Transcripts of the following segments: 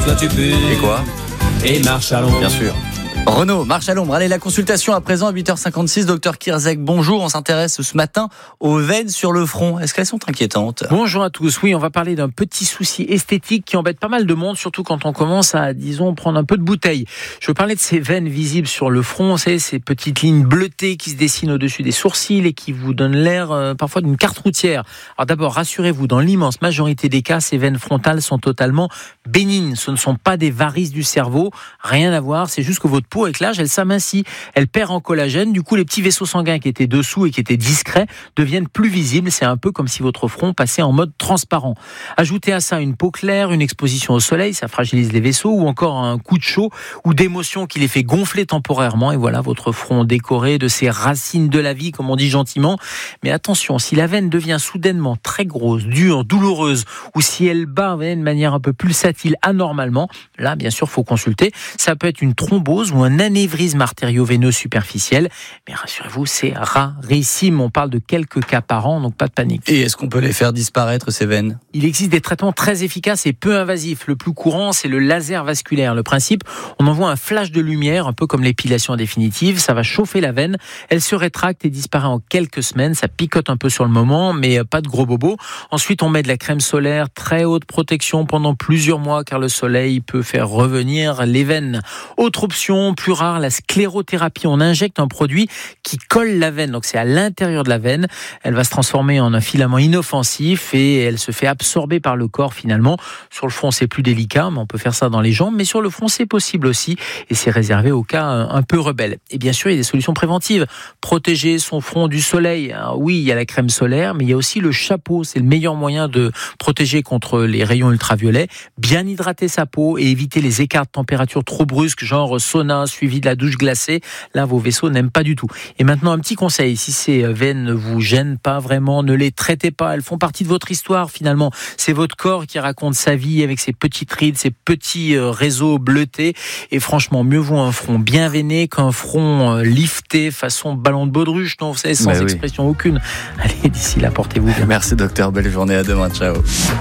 toi tu pues. Et quoi ? Et marche à l'ombre. Bien sûr. Renaud, marche à l'ombre. Allez, la consultation à présent à 8h56. Docteur Kirzek, bonjour. On s'intéresse ce matin aux veines sur le front. Est-ce qu'elles sont inquiétantes ? Bonjour à tous. Oui, on va parler d'un petit souci esthétique qui embête pas mal de monde, surtout quand on commence à, disons, prendre un peu de bouteille. Je veux parler de ces veines visibles sur le front, vous savez, ces petites lignes bleutées qui se dessinent au-dessus des sourcils et qui vous donnent l'air parfois d'une carte routière. Alors d'abord, rassurez-vous, dans l'immense majorité des cas, ces veines frontales sont totalement bénignes. Ce ne sont pas des varices du cerveau, rien à voir, c'est juste que votre peau, avec l'âge, elle s'amincit, elle perd en collagène. Du coup, les petits vaisseaux sanguins qui étaient dessous et qui étaient discrets deviennent plus visibles. C'est un peu comme si votre front passait en mode transparent. Ajoutez à ça une peau claire, une exposition au soleil, ça fragilise les vaisseaux, ou encore un coup de chaud ou d'émotion qui les fait gonfler temporairement. Et voilà votre front décoré de ces racines de la vie, comme on dit gentiment. Mais attention, si la veine devient soudainement très grosse, dure, douloureuse, ou si elle bat de manière un peu pulsatile anormalement, là, bien sûr, faut consulter. Ça peut être une thrombose ou un anévrisme artério-veineux superficiel. Mais rassurez-vous, c'est rarissime. On parle de quelques cas par an, donc pas de panique. Et est-ce qu'on peut les faire disparaître, ces veines ? Il existe des traitements très efficaces et peu invasifs. Le plus courant, c'est le laser vasculaire. Le principe, on envoie un flash de lumière, un peu comme l'épilation définitive. Ça va chauffer la veine. Elle se rétracte et disparaît en quelques semaines. Ça picote un peu sur le moment, mais pas de gros bobos. Ensuite, on met de la crème solaire, très haute protection pendant plusieurs mois, car le soleil peut faire revenir les veines. Autre option, plus rare, la sclérothérapie. On injecte un produit qui colle la veine. Donc c'est à l'intérieur de la veine. Elle va se transformer en un filament inoffensif et elle se fait absorber par le corps finalement. Sur le front, c'est plus délicat, mais on peut faire ça dans les jambes. Mais sur le front, c'est possible aussi. Et c'est réservé aux cas un peu rebelles. Et bien sûr, il y a des solutions préventives. Protéger son front du soleil. Alors oui, il y a la crème solaire, mais il y a aussi le chapeau. C'est le meilleur moyen de protéger contre les rayons ultraviolets. Bien hydrater sa peau et éviter les écarts de température trop brusques, genre sauna suivi de la douche glacée. Là, vos vaisseaux n'aiment pas du tout. Et maintenant, un petit conseil. Si ces veines ne vous gênent pas vraiment, ne les traitez pas. Elles font partie de votre histoire, finalement. C'est votre corps qui raconte sa vie avec ses petites rides, ses petits réseaux bleutés. Et franchement, mieux vaut un front bien veiné qu'un front lifté façon ballon de baudruche, non, vous savez, sans expression aucune. Allez, d'ici là, portez-vous bien. Merci, docteur. Belle journée. À demain. Ciao.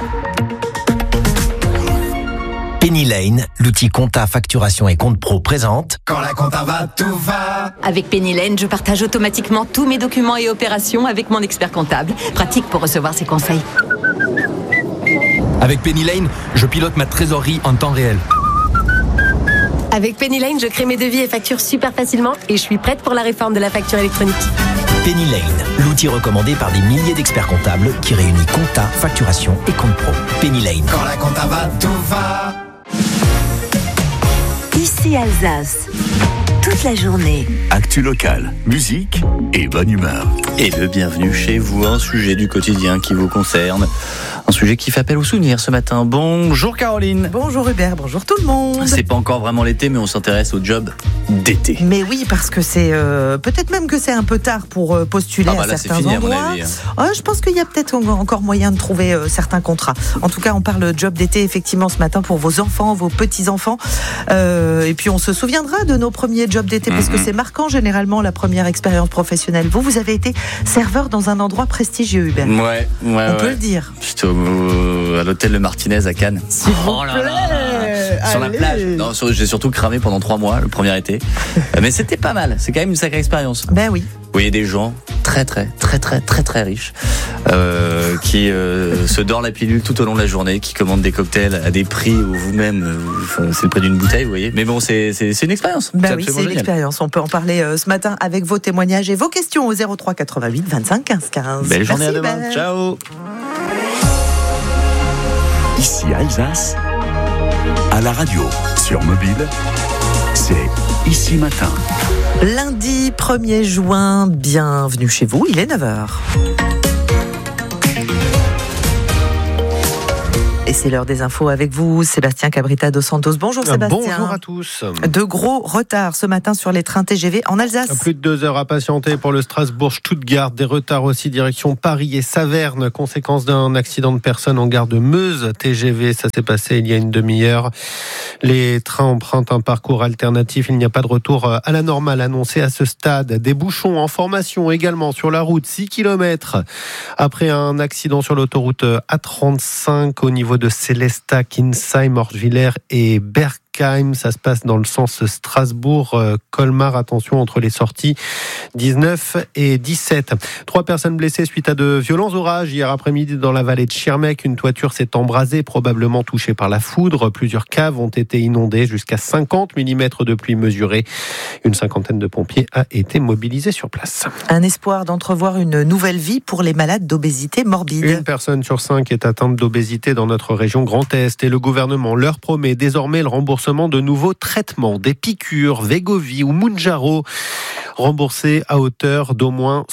Penny Lane, l'outil compta, facturation et compte pro présente. Quand la compta va, tout va. Avec Penny Lane, je partage automatiquement tous mes documents et opérations avec mon expert comptable. Pratique pour recevoir ses conseils. Avec Penny Lane, je pilote ma trésorerie en temps réel. Avec Penny Lane, je crée mes devis et factures super facilement et je suis prête pour la réforme de la facture électronique. Penny Lane, l'outil recommandé par des milliers d'experts comptables qui réunit compta, facturation et compte pro. Penny Lane. Quand la compta va, tout va. Ici Alsace, toute la journée. Actu locale, musique et bonne humeur. Et le bienvenue chez vous, un sujet du quotidien qui vous concerne. Un sujet qui fait appel aux souvenirs ce matin. Bonjour Caroline. Bonjour Hubert, bonjour tout le monde. C'est pas encore vraiment l'été, mais on s'intéresse au job d'été. Mais oui, parce que c'est peut-être même que c'est un peu tard pour postuler à là, certains c'est fini, endroits. à mon avis. Je pense qu'il y a peut-être encore moyen de trouver certains contrats. En tout cas, on parle job d'été effectivement ce matin pour vos enfants, vos petits-enfants. Et puis on se souviendra de nos premiers jobs d'été parce que c'est marquant généralement la première expérience professionnelle. Vous avez été serveur dans un endroit prestigieux, Hubert. Ouais. On peut le dire. J'étais à l'hôtel Le Martinez à Cannes. S'il vous plaît. Sur la plage. Non, j'ai surtout cramé pendant 3 mois, le premier été. Mais c'était pas mal. C'est quand même une sacrée expérience. Ben oui. Vous voyez des gens très riches qui se dorent la pilule tout au long de la journée, qui commandent des cocktails à des prix où vous-même, c'est le prix d'une bouteille, vous voyez. Mais bon, c'est une expérience. Ben oui, c'est une expérience. On peut en parler ce matin avec vos témoignages et vos questions au 03 88 25 15 15. Belle journée, merci, à demain. Ciao. Ici Alsace, à la radio, sur mobile, c'est Ici Matin. Lundi 1er juin, bienvenue chez vous, il est 9h. Et c'est l'heure des infos avec vous, Sébastien Cabrita dos Santos. Bonjour Sébastien. Bonjour à tous. De gros retards ce matin sur les trains TGV en Alsace. Plus de 2 heures à patienter pour le Strasbourg-Stuttgart. Des retards aussi direction Paris et Saverne, conséquence d'un accident de personne en gare de Meuse. TGV, ça s'est passé il y a une demi-heure. Les trains empruntent un parcours alternatif. Il n'y a pas de retour à la normale annoncé à ce stade. Des bouchons en formation également sur la route, 6 km. Après un accident sur l'autoroute A35 au niveau de Célestat, Kinsheim, Ortvillers et Berckheim. Ça se passe dans le sens Strasbourg-Colmar. Attention entre les sorties 19 et 17. 3 personnes blessées suite à de violents orages. Hier après-midi dans la vallée de Schirmeck, une toiture s'est embrasée, probablement touchée par la foudre. Plusieurs caves ont été inondées, jusqu'à 50 mm de pluie mesurée. Une cinquantaine de pompiers a été mobilisée sur place. Un espoir d'entrevoir une nouvelle vie pour les malades d'obésité morbide. Une personne sur 5 est atteinte d'obésité dans notre région Grand Est et le gouvernement leur promet désormais le remboursement de nouveaux traitements, des piqûres, Wegovy ou Mounjaro, remboursés à hauteur d'au moins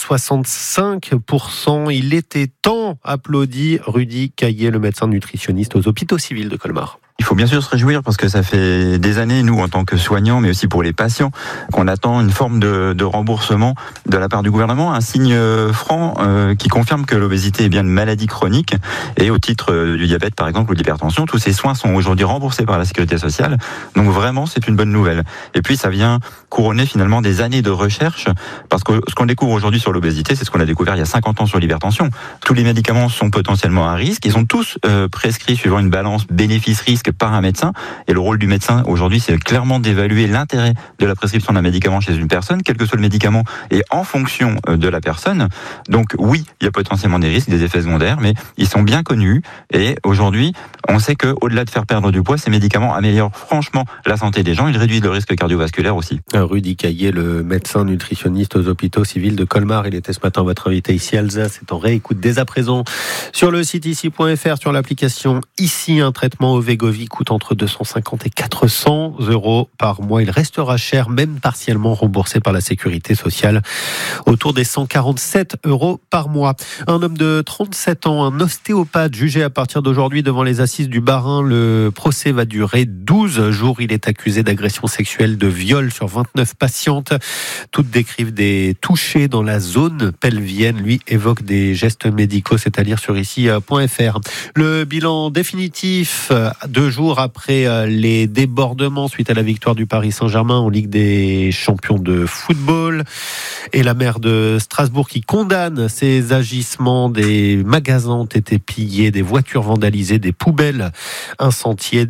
65%. Il était temps, applaudit Rudy Caillé, le médecin nutritionniste aux hôpitaux civils de Colmar. Il faut bien sûr se réjouir parce que ça fait des années, nous, en tant que soignants, mais aussi pour les patients, qu'on attend une forme de remboursement de la part du gouvernement, un signe franc qui confirme que l'obésité est bien une maladie chronique. Et au titre du diabète, par exemple, ou de l'hypertension, tous ces soins sont aujourd'hui remboursés par la sécurité sociale. Donc vraiment, c'est une bonne nouvelle. Et puis, ça vient couronner finalement des années de recherche, parce que ce qu'on découvre aujourd'hui sur l'obésité, c'est ce qu'on a découvert il y a 50 ans sur l'hypertension. Tous les médicaments sont potentiellement à risque. Ils sont tous prescrits suivant une balance bénéfice-risque par un médecin. Et le rôle du médecin aujourd'hui, c'est clairement d'évaluer l'intérêt de la prescription d'un médicament chez une personne, quel que soit le médicament, et en fonction de la personne. Donc oui, il y a potentiellement des risques, des effets secondaires, mais ils sont bien connus. Et aujourd'hui, on sait qu'au-delà de faire perdre du poids, ces médicaments améliorent franchement la santé des gens. Ils réduisent le risque cardiovasculaire aussi. Rudy Caillé, le médecin nutritionniste aux hôpitaux civils de Colmar, il était ce matin votre invité ici à Alsace. C'est en réécoute dès à présent sur le site ici.fr, sur l'application Ici. Un traitement au Wegovy coûte entre 250 et 400 € par mois. Il restera cher, même partiellement remboursé par la sécurité sociale, autour des 147 € par mois. Un homme de 37 ans, un ostéopathe, jugé à partir d'aujourd'hui devant les assises du Bas-Rhin. Le procès va durer 12 jours. Il est accusé d'agression sexuelle, de viol sur 29 patientes. Toutes décrivent des touchés dans la zone pelvienne. Lui évoque des gestes médicaux, c'est à lire sur ici.fr. Le bilan définitif 2 jours après les débordements suite à la victoire du Paris Saint-Germain en Ligue des champions de football, et la maire de Strasbourg qui condamne ces agissements. Des magasins ont été pillés, des voitures vandalisées, des poubelles incendiées.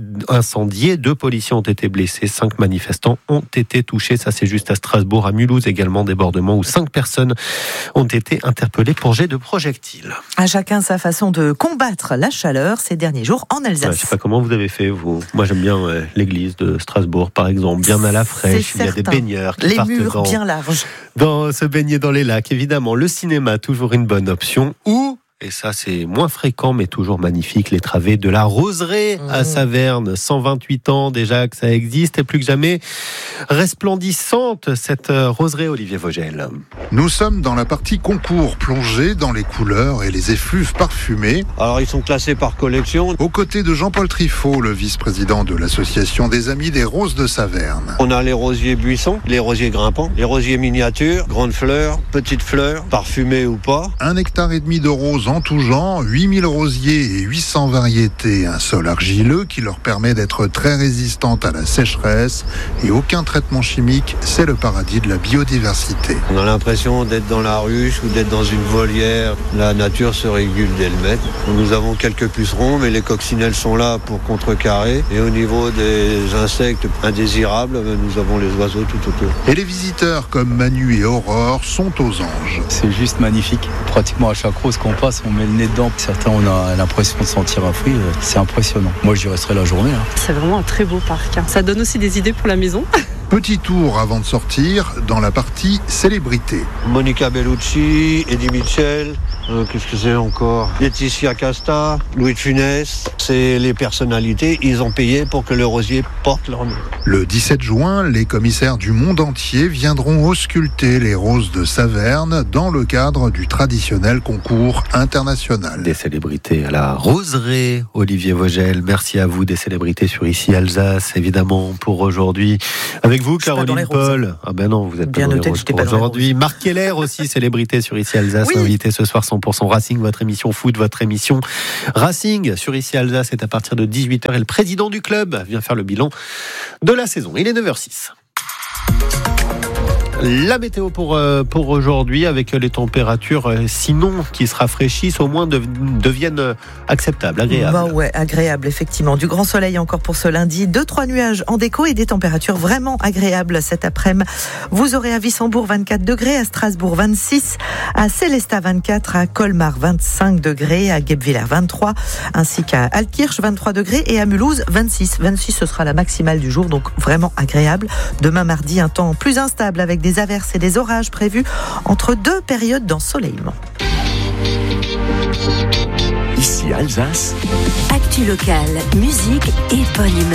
2 policiers ont été blessés, 5 manifestants ont été touchés. Ça, c'est juste à Strasbourg. À Mulhouse également, débordement où 5 personnes ont été interpellées pour jet de projectiles. À chacun sa façon de combattre la chaleur ces derniers jours en Alsace. Ouais, je sais pas comment vous avez fait, vous. Moi, j'aime bien l'église de Strasbourg, par exemple, bien à la fraîche. Il y a des baigneurs qui partent murs bien larges. Se baigner dans les lacs, évidemment. Le cinéma, toujours une bonne option. Ou, et ça c'est moins fréquent mais toujours magnifique, les travées de la Roseraie à Saverne. 128 ans déjà que ça existe, et plus que jamais resplendissante cette Roseraie, Olivier Vogel. Nous sommes dans la partie concours, plongée dans les couleurs et les effluves parfumés. Alors ils sont classés par collection. Aux côtés de Jean-Paul Triffaut, le vice-président de l'association des Amis des Roses de Saverne. On a les rosiers buissons, les rosiers grimpants, les rosiers miniatures, grandes fleurs, petites fleurs, parfumées ou pas. 1,5 hectare de roses en tout genre, 8000 rosiers et 800 variétés, un sol argileux qui leur permet d'être très résistantes à la sécheresse et aucun traitement chimique, c'est le paradis de la biodiversité. On a l'impression d'être dans la ruche ou d'être dans une volière. La nature se régule d'elle-même. Nous avons quelques pucerons, mais les coccinelles sont là pour contrecarrer. Et au niveau des insectes indésirables, nous avons les oiseaux tout autour. Et les visiteurs comme Manu et Aurore sont aux anges. C'est juste magnifique. Pratiquement à chaque rose qu'on passe, on met le nez dedans. Certains, on a l'impression de sentir un fruit. C'est impressionnant. Moi, j'y resterai la journée. C'est vraiment un très beau parc. Ça donne aussi des idées pour la maison. Petit tour avant de sortir dans la partie célébrité. Monica Bellucci, Eddie Mitchell, qu'est-ce que c'est encore ? Laetitia Casta, Louis de Funès. C'est les personnalités, ils ont payé pour que le rosier porte leur nom. Le 17 juin, les commissaires du monde entier viendront ausculter les roses de Saverne dans le cadre du traditionnel concours international. Des célébrités à la Roseraie, Olivier Vogel. Merci à vous, des célébrités sur Ici Alsace, évidemment, pour aujourd'hui. Avec vous, Caroline Paul. Ah ben non, vous êtes bien pas dans les roses pour aujourd'hui. Marc Keller aussi, célébrité sur Ici Alsace, invité ce soir sans 100% Racing, votre émission foot, votre émission Racing sur Ici Alsace. C'est à partir de 18h et le président du club vient faire le bilan de la saison. Il est 9h06. La météo pour aujourd'hui, avec les températures, sinon qui se rafraîchissent, au moins deviennent acceptables, agréables. Bah ouais, agréable, effectivement. Du grand soleil encore pour ce lundi, 2-3 nuages en déco et des températures vraiment agréables cet après-midi. Vous aurez à Wissembourg 24 degrés, à Strasbourg 26, à Sélestat 24, à Colmar 25 degrés, à Guebwiller 23, ainsi qu'à Altkirch 23 degrés et à Mulhouse 26. 26, ce sera la maximale du jour, donc vraiment agréable. Demain mardi, un temps plus instable avec des averses et des orages prévus entre deux périodes d'ensoleillement. Ici Alsace. Actu locale, musique et bonne humeur.